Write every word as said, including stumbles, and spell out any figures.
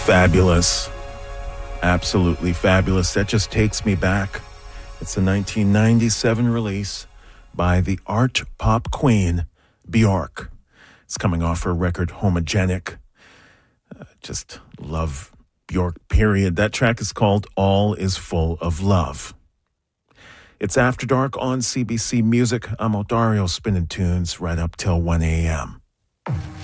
Fabulous. Absolutely fabulous. That just takes me back. It's a nineteen ninety-seven release by the art pop queen, Bjork. It's coming off her record, Homogenic. Uh, just love Bjork, period. That track is called All Is Full of Love. It's After Dark on C B C Music. I'm Odario, spinning tunes right up till one a.m.